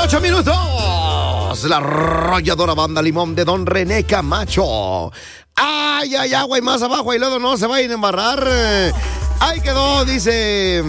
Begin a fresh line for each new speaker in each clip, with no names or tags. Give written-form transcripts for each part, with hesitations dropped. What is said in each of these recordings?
8 minutos. La arrolladora banda Limón de Don René Camacho. Ay, ay, agua y más abajo y luego no se vayan a embarrar. Ahí quedó, dice...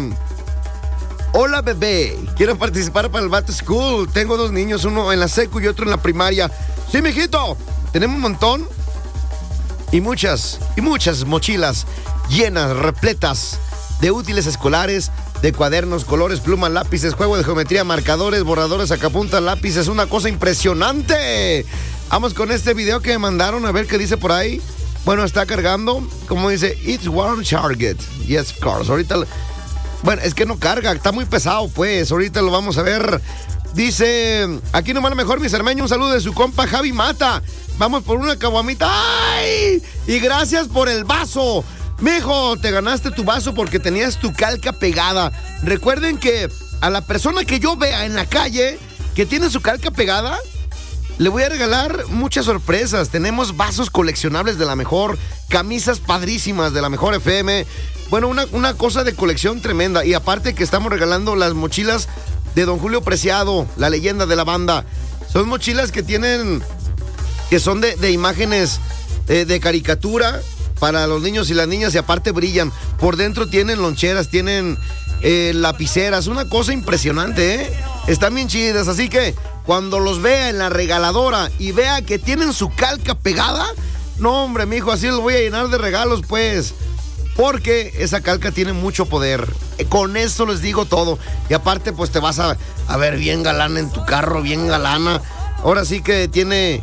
Hola, bebé. Quiero participar para el Back to School. Tengo 2 niños, uno en la secu y otro en la primaria. Sí, mijito. Tenemos un montón. Y muchas mochilas llenas, repletas de útiles escolares, de cuadernos, colores, plumas, lápices, juego de geometría, marcadores, borradores, sacapuntas, lápices. Una cosa impresionante. Vamos con este video que me mandaron a ver qué dice por ahí. Bueno, está cargando. Como dice, it's one target. Yes, of course. Ahorita... Bueno, es que no carga, está muy pesado, pues. Ahorita lo vamos a ver. Dice, aquí nomás lo mejor, mis hermanos. Un saludo de su compa Javi Mata. Vamos por una caguamita. ¡Ay! Y gracias por el vaso. Mijo, te ganaste tu vaso porque tenías tu calca pegada. Recuerden que a la persona que yo vea en la calle que tiene su calca pegada, le voy a regalar muchas sorpresas. Tenemos vasos coleccionables de la mejor, camisas padrísimas de la mejor FM. Bueno, una cosa de colección tremenda. Y aparte que estamos regalando las mochilas de Don Julio Preciado, la leyenda de la banda. Son mochilas que son de imágenes de caricatura para los niños y las niñas, y aparte brillan. Por dentro tienen loncheras, tienen lapiceras. Una cosa impresionante, ¿eh? Están bien chidas, así que cuando los vea en la regaladora y vea que tienen su calca pegada, no, hombre, mijo, así los voy a llenar de regalos, pues. Porque esa calca tiene mucho poder. Con eso les digo todo. Y aparte, pues te vas a ver bien galana en tu carro, bien galana. Ahora sí que tiene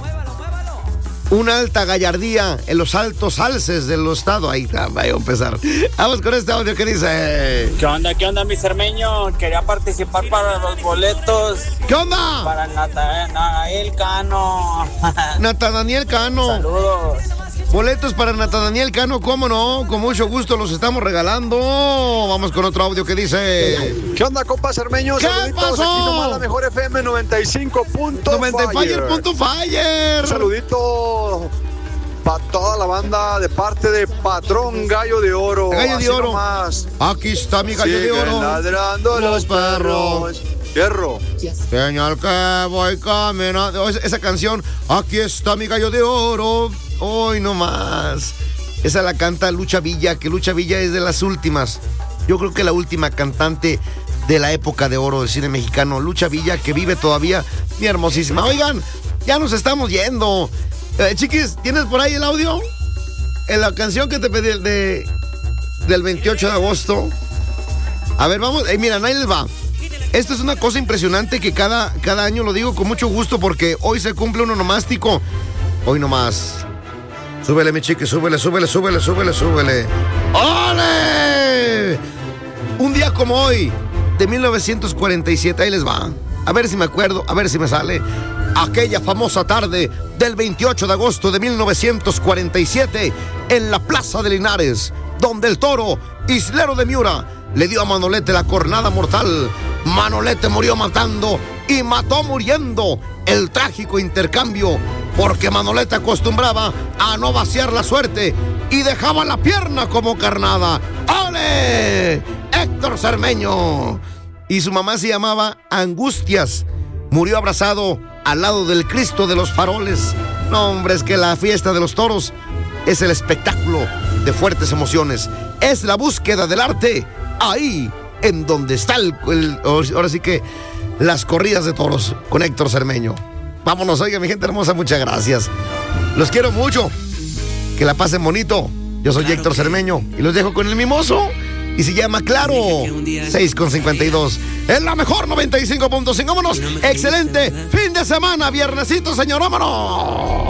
una alta gallardía en los altos alces del estado. Ahí vaya a empezar. Vamos con este audio que dice...
¿Qué onda, mi cermeño? Quería participar para los boletos.
¿Qué onda?
Para Natanael Cano.
Natanael Cano.
Saludos.
Boletos para Natanael Cano, ¿cómo no? Con mucho gusto los estamos regalando. Vamos con otro audio que dice...
¿Qué onda, compa cermeños?
¿Qué
Saluditos,
pasó?
aquí nomás la mejor FM
95.fire.
Un saludito para toda la banda de parte de Patrón Gallo de Oro.
Gallo de Oro.
Nomás.
Aquí está mi gallo de
Siguen
oro.
ladrando los perros. Fierro.
Señal que voy caminando. Esa canción, aquí está mi gallo de oro. Hoy no más. Esa la canta Lucha Villa, que Lucha Villa es de las últimas. Yo creo que la última cantante de la época de oro del cine mexicano. Lucha Villa, que vive todavía, mi hermosísima. Oigan, ya nos estamos yendo. Chiquis, ¿tienes por ahí el audio? En la canción que te pedí del 28 de agosto. A ver, vamos. Mira, ahí les va. Esto es una cosa impresionante que cada año lo digo con mucho gusto porque hoy se cumple un onomástico. Hoy nomás. Súbele, mi chiqui, súbele. ¡Ole! Un día como hoy, de 1947, ahí les va. A ver si me acuerdo, a ver si me sale. Aquella famosa tarde del 28 de agosto de 1947, en la Plaza de Linares, donde el toro Islero de Miura le dio a Manolete la cornada mortal. Manolete murió matando y mató muriendo. El trágico intercambio, porque Manolete acostumbraba a no vaciar la suerte y dejaba la pierna como carnada. ¡Ole! Héctor Cermeño. Y su mamá se llamaba Angustias. Murió abrazado al lado del Cristo de los Faroles. No, hombre, es que la fiesta de los toros es el espectáculo de fuertes emociones. Es la búsqueda del arte ahí en donde está ahora sí que las corridas de toros con Héctor Cermeño. Vámonos, oiga, mi gente hermosa, muchas gracias. Los quiero mucho. Que la pasen bonito. Yo soy Héctor Cermeño y los dejo con el mimoso. Y se llama Claro. 6:52. Es la mejor 95.5. Vámonos. Excelente fin de semana. Viernesito, señor. Vámonos.